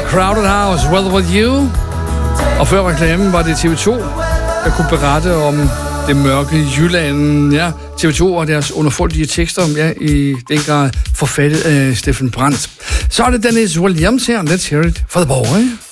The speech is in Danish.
Crowded House, Weather With You. Og før reklamen var det TV2, der kunne berette om det mørke Jylland. Ja, TV2 og deres underfundige tekster, ja, i den grad forfattet af Steffen Brandt. Så er det Dennis Williams her. Let's hear it for the boy.